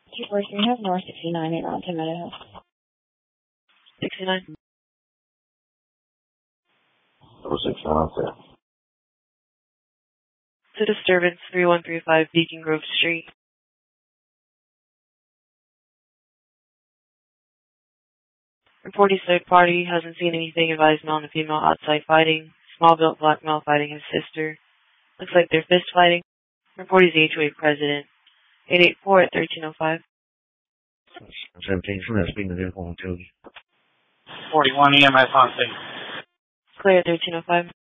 243, have North 69 in Arlington Meadow. 69. 069 out there. To disturbance 3135 Beacon Grove Street. Reported third party hasn't seen anything. Advised male and female outside fighting. Small built black male fighting his sister. Looks like they're fist fighting. Report is the HOA president. 884 at 1305. 17 from that, speaking to vehicle on 2. 41 EMS on scene. Clear at 1305.